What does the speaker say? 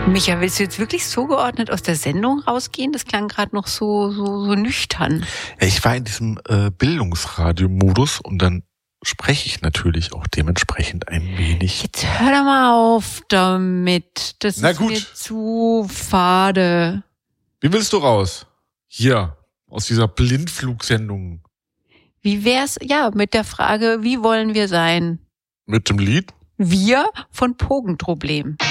Micha, willst du jetzt wirklich so geordnet aus der Sendung rausgehen? Das klang gerade noch so nüchtern. Ja, ich war in diesem Bildungsradio-Modus und dann spreche ich natürlich auch dementsprechend ein wenig. Jetzt hör doch mal auf damit. Das ist mir zu fade. Wie willst du raus? Hier, aus dieser Blindflugsendung. Wie wär's, mit der Frage, wie wollen wir sein? Mit dem Lied? Wir von Pogenproblem.